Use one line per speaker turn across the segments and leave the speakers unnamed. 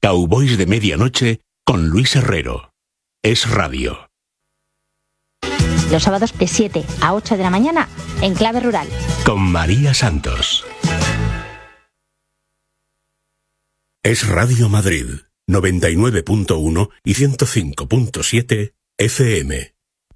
Cowboys de Medianoche con Luis Herrero. Es Radio.
Los sábados de 7 a 8 de la mañana en Clave Rural.
Con María Santos. Es Radio Madrid, 99.1 y 105.7 FM.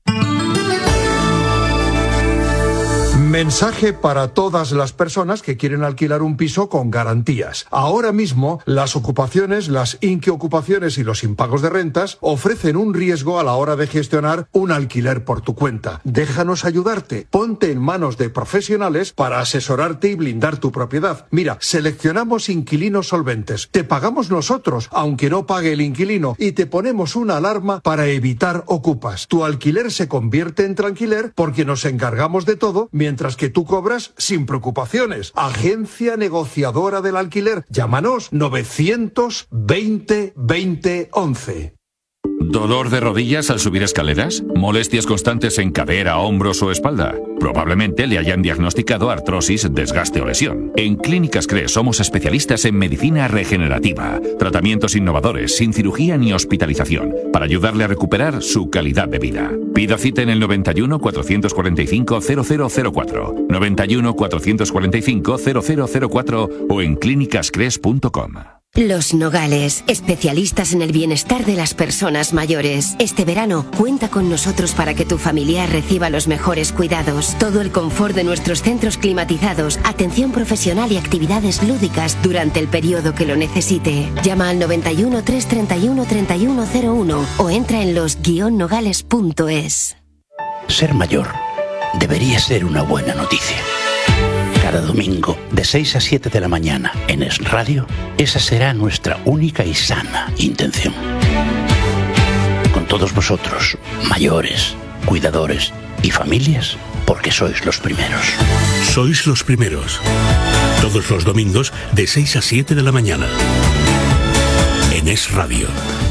Mensaje para todas las personas que quieren alquilar un piso con garantías. Ahora mismo, las ocupaciones, las inquiocupaciones y los impagos de rentas ofrecen un riesgo a la hora de gestionar un alquiler por tu cuenta. Déjanos ayudarte. Ponte en manos de profesionales para asesorarte y blindar tu propiedad. Mira, seleccionamos inquilinos solventes. Te pagamos nosotros, aunque no pague el inquilino, y te ponemos una alarma para evitar ocupas. Tu alquiler se convierte en tranquiler porque nos encargamos de todo, mientras que tú cobras sin preocupaciones. Agencia negociadora del alquiler. Llámanos 920 20 11.
¿Dolor de rodillas al subir escaleras? ¿Molestias constantes en cadera, hombros o espalda? Probablemente le hayan diagnosticado artrosis, desgaste o lesión. En Clínicas CRES somos especialistas en medicina regenerativa, tratamientos innovadores, sin cirugía ni hospitalización, para ayudarle a recuperar su calidad de vida. Pida cita en el 91 445 0004, 91 445 0004 o en clínicascres.com.
Los Nogales, especialistas en el bienestar de las personas mayores. Este verano, cuenta con nosotros para que tu familiar reciba los mejores cuidados, todo el confort de nuestros centros climatizados, atención profesional y actividades lúdicas durante el periodo que lo necesite. Llama al 91 331 3101 o entra en los-nogales.es.
Ser mayor debería ser una buena noticia. Cada domingo, de 6 a 7 de la mañana, en Es Radio, esa será nuestra única y sana intención. Con todos vosotros, mayores, cuidadores y familias, porque sois los primeros.
Sois los primeros. Todos los domingos, de 6 a 7 de la mañana. En Es Radio.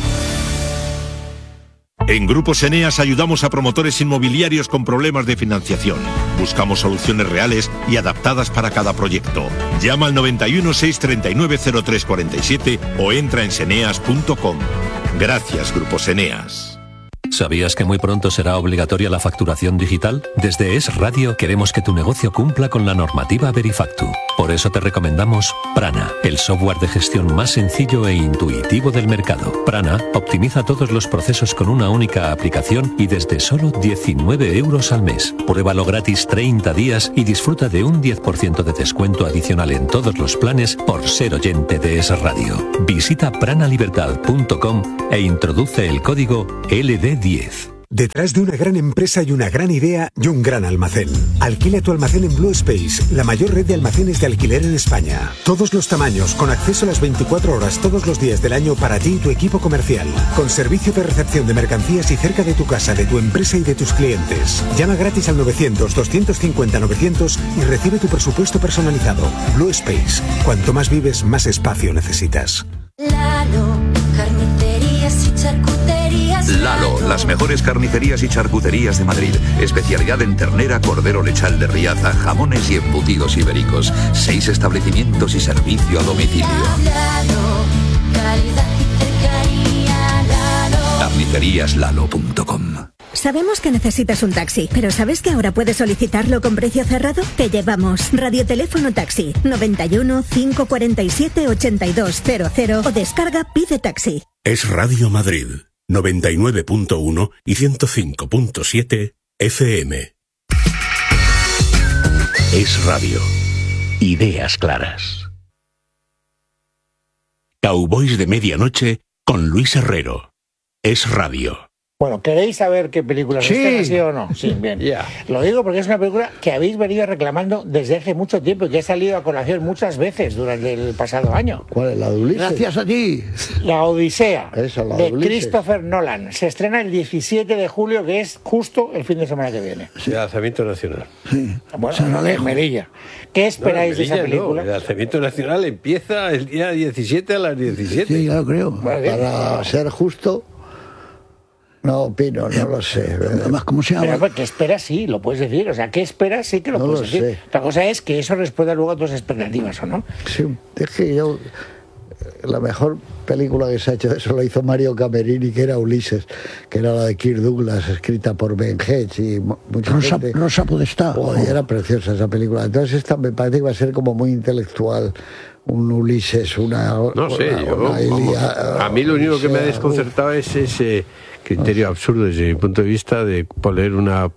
En Grupos Eneas ayudamos a promotores inmobiliarios con problemas de financiación. Buscamos soluciones reales y adaptadas para cada proyecto. Llama al 91 639 0347 o entra en seneas.com. Gracias, Grupos Eneas.
¿Sabías que muy pronto será obligatoria la facturación digital? Desde Es Radio queremos que tu negocio cumpla con la normativa Verifactu. Por eso te recomendamos Prana, el software de gestión más sencillo e intuitivo del mercado. Prana optimiza todos los procesos con una única aplicación y desde solo 19 euros al mes. Pruébalo gratis 30 días y disfruta de un 10% de descuento adicional en todos los planes por ser oyente de Es Radio. Visita pranalibertad.com e introduce el código LD10.
Detrás de una gran empresa hay una gran idea y un gran almacén. Alquila tu almacén en Blue Space, la mayor red de almacenes de alquiler en España. Todos los tamaños, con acceso a las 24 horas todos los días del año para ti y tu equipo comercial. Con servicio de recepción de mercancías y cerca de tu casa, de tu empresa y de tus clientes. Llama gratis al 900-250-900 y recibe tu presupuesto personalizado. Blue Space. Cuanto más vives, más espacio necesitas.
Lalo, carnicerías y charcuterías.
Lalo, las mejores carnicerías y charcuterías de Madrid. Especialidad en ternera, cordero lechal de Riaza, jamones y embutidos ibéricos. 6 establecimientos y servicio a domicilio.
Lalo, calidad y cercanía. Lalo.
Carniceríaslalo.com.
Sabemos que necesitas un taxi, pero ¿sabes que ahora puedes solicitarlo con precio cerrado? Te llevamos. Radioteléfono Taxi 91 547 8200 o descarga Pide Taxi.
Es Radio Madrid, 99.1 y 105.7 FM. Es Radio. Ideas claras. Cowboys de Medianoche con Luis Herrero. Es Radio.
Bueno, ¿queréis saber qué película es esta, sí o no? Sí, bien. Lo digo porque es una película que habéis venido reclamando desde hace mucho tiempo y que ha salido a colación muchas veces durante el pasado año.
¿Cuál es? ¿La de Ulises?
Gracias a ti. La Odisea,
Eso, la
de
Ulises.
Christopher Nolan. Se estrena el 17 de julio, que es justo el fin de semana que viene.
Sí, el lanzamiento nacional.
Sí.
Bueno, en Melilla. ¿Qué esperáis de esa película?
El lanzamiento nacional empieza el día 17 a las 17.
Sí, ya lo creo.
Vale.
Para ser justo... No opino, no lo sé. Además, ¿cómo se llama?
Pero ¿qué esperas? Sí, lo puedes decir. O sea, ¿qué esperas? Sí que lo puedes decir.
Sé.
Otra cosa es que eso responda luego a tus expectativas, ¿o no?
Sí, es que yo la mejor película que se ha hecho de eso la hizo Mario Camerini, que era Ulises, que era la de Kirk Douglas, escrita por Ben Hedges y mucha gente.
Rosa Podestá.
Era preciosa esa película. Entonces esta me parece que va a ser como muy intelectual. Un Ulises,
No sé, a mí lo único que me ha desconcertado es ese criterio absurdo desde mi punto de vista de poner una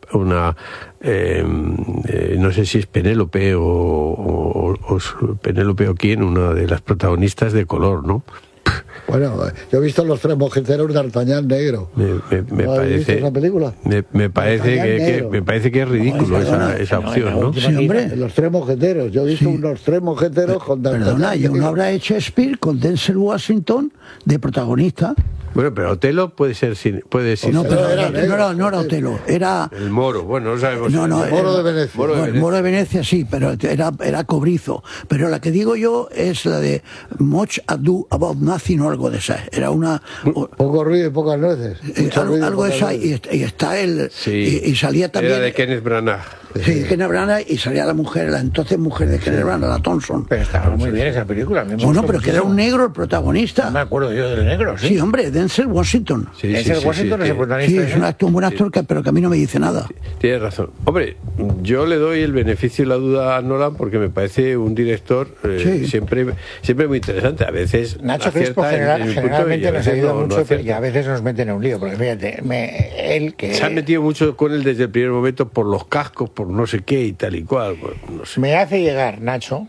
no sé si es Penélope o Penélope o quién, una de las protagonistas de color, ¿no?
Bueno, yo he visto Los Tres Mosqueteros de D'Artagnan negro.
Me
¿No
parece,
visto esa película?
me parece que es ridículo esa opción, ¿no?
Sí, hombre. Los Tres Mosqueteros. Yo he visto unos Tres Mosqueteros con D'Artagnan.
Perdona, y uno habrá hecho Shakespeare con Denzel Washington de protagonista.
Bueno, pero Otelo puede ser
no, pero no era Otelo, era
el Moro. Bueno, no sabemos.
El Moro de Venecia.
El Moro de Venecia sí, pero era cobrizo. Pero la que digo yo es la de Much Ado About Nothing o algo de esa. Era una
poco ruido y pocas nueces.
Algo de esa y está él y salía también.
Era de Kenneth Branagh.
Sí, Kenneth Branagh, y salía la mujer, la entonces mujer de Kenneth Branagh, la Thompson.
Pero estaba muy bien esa película.
Bueno, pero que era un negro el protagonista.
No me acuerdo yo del negro, ¿sí?
Sí, hombre, Denzel Washington.
Denzel Washington es el protagonista.
Sí, es un buen actor, pero que a mí no me dice nada.
Tienes razón. Hombre, yo le doy el beneficio y la duda a Nolan porque me parece un director siempre muy interesante. A veces
Nacho Crespo generalmente nos ayuda mucho y a veces nos meten en un lío. Porque fíjate, él que...
Se ha metido mucho con él desde el primer momento por los cascos, por no sé qué y tal y cual. Pues, no sé.
Me hace llegar, Nacho,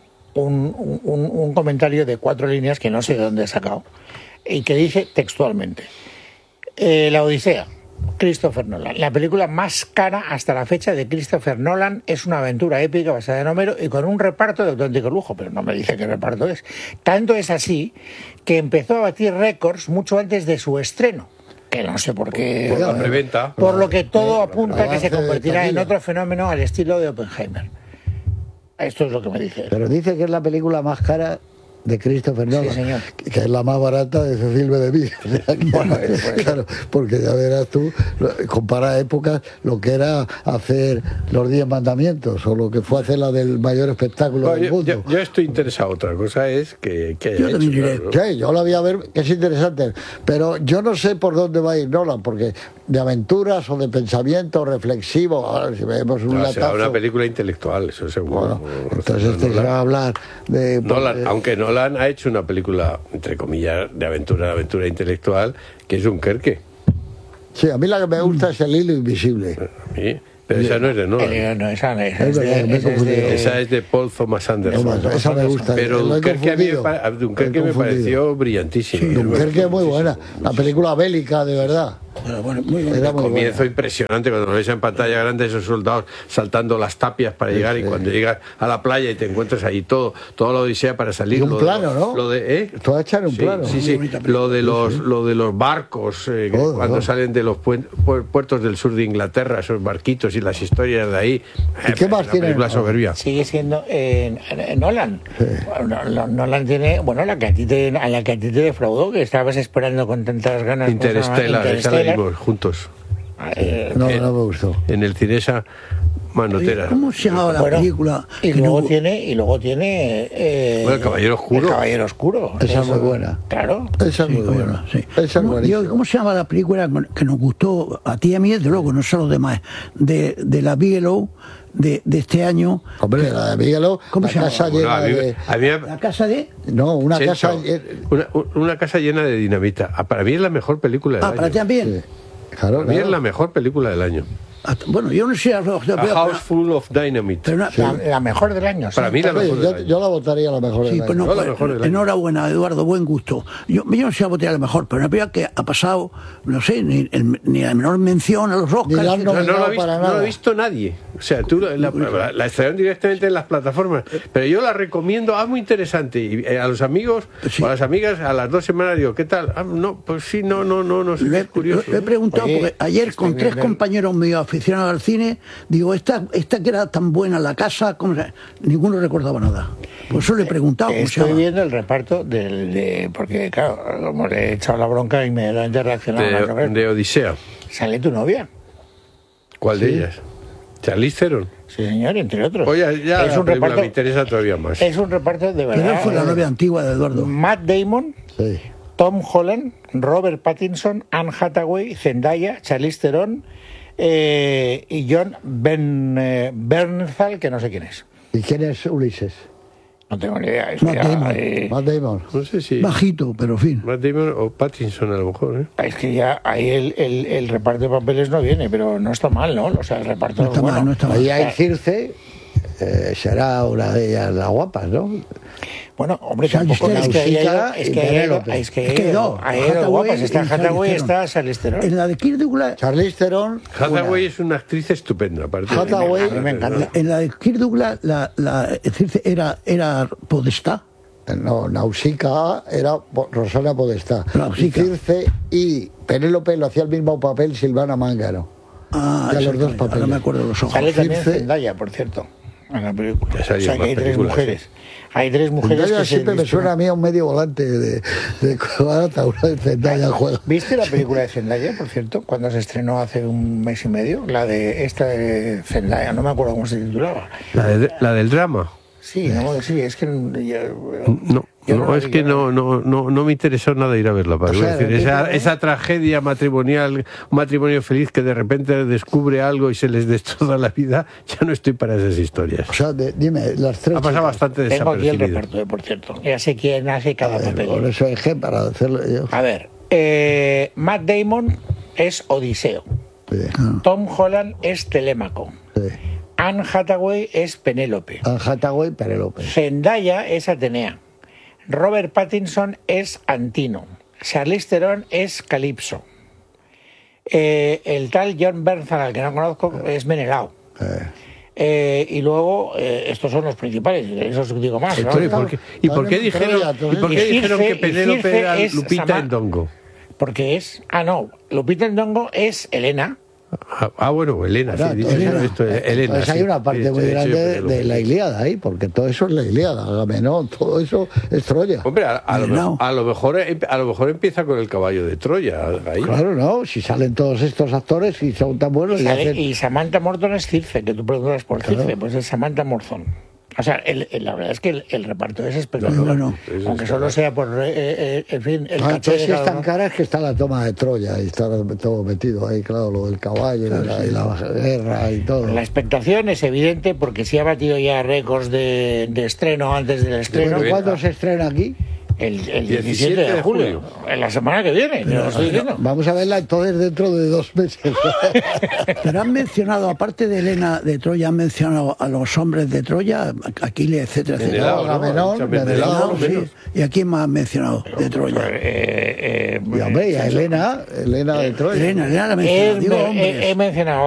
un comentario de 4 líneas que no sé de dónde he sacado y que dice textualmente: La Odisea, Christopher Nolan. La película más cara hasta la fecha de Christopher Nolan, es una aventura épica basada en Homero y con un reparto de auténtico lujo, pero no me dice qué reparto es. Tanto es así que empezó a batir récords mucho antes de su estreno. Que no sé por qué.
Por la preventa.
Por lo que todo apunta a que se convertirá en otro fenómeno al estilo de Oppenheimer. Esto es lo que me dice.
Pero dice que es la película más cara de Christopher Nolan,
sí, señor,
que es la más barata de Cecil B. DeMille. Bueno, claro, porque ya verás tú, compara épocas, lo que era hacer los 10 mandamientos o lo que fue hacer la del mayor espectáculo del mundo.
Yo estoy interesado. Otra cosa es que haya hecho, claro, ¿no?
Sí, yo la voy a ver, que es interesante, pero yo no sé por dónde va a ir Nolan, porque de aventuras o de pensamiento reflexivo, ahora si vemos un latazo...
Será una película intelectual, eso seguro.
Bueno, entonces se va a hablar de...
Nolan, aunque Nolan ha hecho una película, entre comillas, de aventura intelectual, que es Dunkerque.
Sí, a mí la que me gusta es El hilo invisible.
A mí, pero esa no es de Nolan.
No, esa
es de Paul Thomas Anderson.
No, esa me gusta.
Pero Dunkerque me pareció brillantísimo.
Sí, Dunkerque es muy buena. La película bélica, de verdad.
Bueno, muy bien.
El comienzo impresionante cuando lo ves en pantalla grande, esos soldados saltando las tapias para llegar, y cuando llegas a la playa y te encuentras ahí toda la odisea para salir.
Y un plano, ¿no? Todo hecho en un plano.
Sí. Lo de los barcos, cuando salen de los puertos del sur de Inglaterra, esos barquitos y las historias de ahí.
¿Y qué más tiene?
Película soberbia.
Sigue siendo Nolan. Sí. Nolan tiene, bueno, a la que a ti te defraudó, que estabas esperando con tantas ganas.
Interstellar. Juntos.
No me gustó.
En el Cinesa Manotera.
¿Cómo se llama la película?
Y luego tiene
El Caballero Oscuro.
El Caballero Oscuro.
Esa es muy buena.
Claro.
Esa es muy buena.
Sí.
Esa es buenísima.
¿Cómo se llama la película que nos gustó a ti y a mí, desde luego, no sé a los demás, de la Bigelow de este año?
Hombre, la de Bigelow.
¿Cómo se llama?
¿La casa de? No, una casa...
Una casa llena de dinamita. Para mí es la mejor película del año.
¿Para ti también?
Sí. Claro,
para mí es la mejor película del año.
Bueno, yo no sé...
A House Full of Dynamite.
La mejor del año.
Para mí la mejor del año.
Yo la votaría la mejor del año.
Pues enhorabuena, Eduardo, buen gusto. Yo no sé si la votaría la mejor, pero una película que ha pasado, no sé, ni la menor mención a los Oscars.
No la ha visto nadie. O sea, tú la extrajeron directamente en las plataformas. Pero yo la recomiendo, muy interesante. Y a los amigos o a las amigas, a las 2 semanas digo, ¿qué tal? Pues sí, no sé, es curioso.
Le he preguntado, porque ayer con 3 compañeros míos aficionados al cine, digo, esta que era tan buena, La casa, ninguno recordaba nada. Por eso le he preguntado.
Estoy viendo el reparto porque claro, como le he echado la bronca, inmediatamente reaccionaba.
De Odisea.
¿Sale tu novia?
¿Cuál de ellas? Charlize Theron.
Sí, señor, entre otros.
Oye, ya
es un reparto,
me interesa todavía más.
Es un reparto de verdad.
Pero fue la novia antigua de Eduardo.
Matt Damon,
Sí.
Tom Holland, Robert Pattinson, Anne Hathaway, Zendaya, Charlize Theron y John Bernthal, que no sé quién es.
¿Y quién es Ulises?
No tengo ni idea. Es
Matt
que ya,
Damon.
Matt Damon.
No sé si...
Bajito, pero en fin.
Matt Damon o Pattinson a lo mejor, ¿eh?
Es que ya ahí el reparto de papeles no viene, pero no está mal, ¿no? O sea, el reparto
No está
bueno.
mal, no está mal.
Ahí hay Circe, será una de ellas las guapas, ¿no?
Bueno, hombre,
Charlize
tampoco es que
Theron
es que hay dos guapas. Está Hathaway y está Charlize Theron.
En la de Kirk Douglas,
Charlize Theron.
Hathaway es una actriz estupenda, aparte.
Hathaway,
A mí me encanta.
en la de Kirk Douglas, es decir, era Podestá.
No, Nausicaa era Rosana Podestá.
Nausicaa.
Circe y Penélope lo hacía el mismo papel Silvana Mangano.
Ah,
Ya los dos
exactamente. Ahora
papeles.
me acuerdo de los ojos.
Sale también
Circe.
Zendaya, por cierto, en la película.
Ya salían
O sea, que
más
hay tres
películas,
mujeres. Hay tres mujeres
Zendaya
que
siempre me suena a mí a un medio volante de Barata, una de Zendaya juega.
¿Viste la película de Zendaya, por cierto? Cuando se estrenó hace un mes y medio. La de esta de Zendaya, no me acuerdo cómo se titulaba.
La del drama.
Sí, no, sí, es que...
Es que no me interesó nada ir a verla.
O sea,
Es decir, esa tragedia matrimonial, un matrimonio feliz que de repente descubre algo y se les destroza la vida, ya no estoy para esas historias.
O sea, dime, las tres.
Ha pasado bastante
Tengo aquí el
desapercibido.
reparto, por cierto. Ya sé quién hace cada papel.
Por eso dejé para hacerlo yo.
A ver, Matt Damon es Odiseo.
Sí.
Tom Holland es Telémaco.
Sí.
Anne Hathaway es Penélope.
Anne Hathaway, Penélope.
Zendaya es Atenea. Robert Pattinson es Antino. Charlize Theron es Calipso. El tal John Bernthal, al que no conozco, es Menelao. Y luego, estos son los principales, eso os digo más. ¿No?
¿Y por qué dijeron que Penélope era Lupita Nyong'o?
Porque es... no, Lupita Nyong'o es Elena.
Bueno, Elena, sí, dice
Elena.
esto, Elena.
Pues hay
sí.
una parte muy grande de la Ilíada ahí, porque todo eso es la Ilíada, Agamenón, todo eso es Troya.
Hombre, a lo mejor empieza con el caballo de Troya. Ahí.
Claro, no, si salen todos estos actores y son tan buenos.
Y Samantha Morton es Circe, que tú preguntas por Circe, pues es Samantha Morton. O sea, la verdad es que el reparto es espectacular. Aunque solo sea por, en fin, el caché de
si es
cada
tan
uno.
cara es que está la toma de Troya y está todo metido ahí, claro, lo del caballo y la guerra y todo.
La expectación es evidente porque sí ha batido ya récords de estreno antes del estreno.
Bueno, ¿cuándo se estrena aquí?
El 17 de julio, en la semana que viene, te lo estoy diciendo.
Vamos a verla entonces dentro de 2 meses.
Pero han mencionado, aparte de Helena de Troya, han mencionado a los hombres de Troya, Aquiles, etcétera, etcétera.
Menelao,
sí. ¿Y a quién más han mencionado de Troya?
Y hombre, y a Elena de Troya.
Elena la ha mencionado. Digo, hombres.
He mencionado